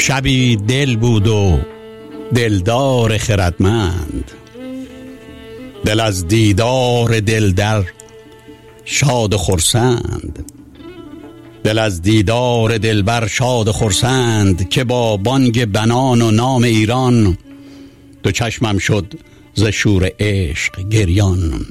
شبی دل بود و دلدار خردمند، دل از دیدار دلدر شاد و خرسند. دل از دیدار دلبر شاد و خرسند، که با بانگ بنان و نام ایران دو چشمم شد ز شور عشق گریان.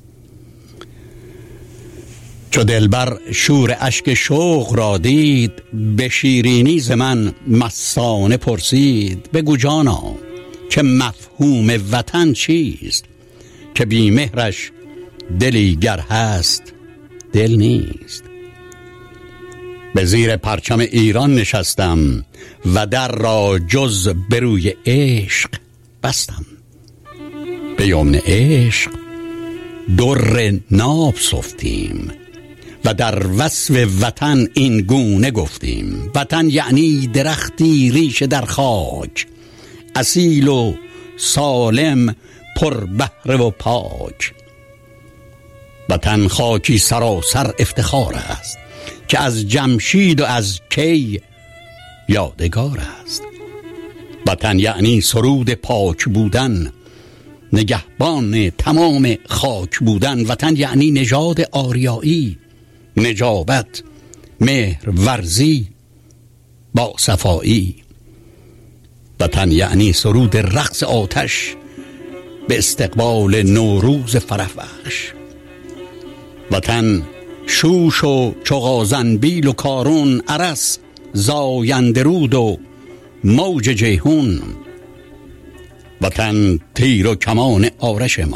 چو دلبر شور اشک شوق را دید، به شیرینی ز من مستانه پرسید. بگو جانا که مفهوم وطن چیست، که بی مهرش دلی گر هست دل نیست. به زیر پرچم ایران نشستم و در را جز به روی عشق بستم. به یمن عشق در ناب سفتیم و در وصف وطن این گونه گفتیم. وطن یعنی درختی ریشه در خاک، اصیل و سالم پر بهره و پاک. وطن خاکی سراسر افتخار است، که از جمشید و از کی یادگار است. وطن یعنی سرود پاک بودن، نگهبان تمام خاک بودن. وطن یعنی نژاد آریایی، نجابت، مهر ورزی با صفایی. وطن یعنی سرود رقص آتش به استقبال نوروز فرح بخش. وطن شوش و چغازنبیل و کارون، عرس زاینده رود و موج جیهون. وطن تیر و کمان آرش